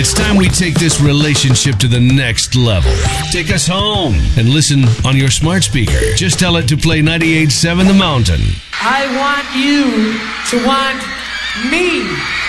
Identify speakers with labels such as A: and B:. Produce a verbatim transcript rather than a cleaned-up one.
A: It's time we take this relationship to the next level. Take us home and listen on your smart speaker. Just tell it to play ninety-eight point seven The Mountain.
B: I want you to want me.